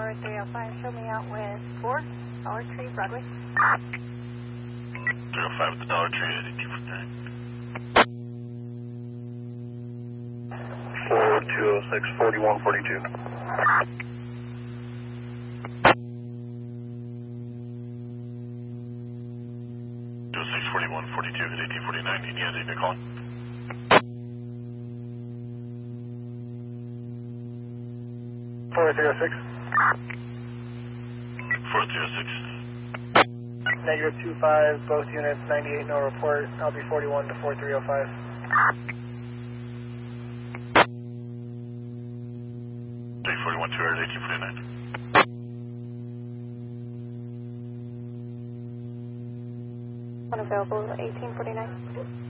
4305, show me out with 4, Dollar Tree, Broadway. 305 at the Dollar Tree at 1849. 4206, 4142. 4142 at 1849, Indiana, David calling. 4306. 4306. Negative 25, both units, 98, no report. I'll be 41 to 4305. Take 41 2 at 1849. Unavailable, 1849.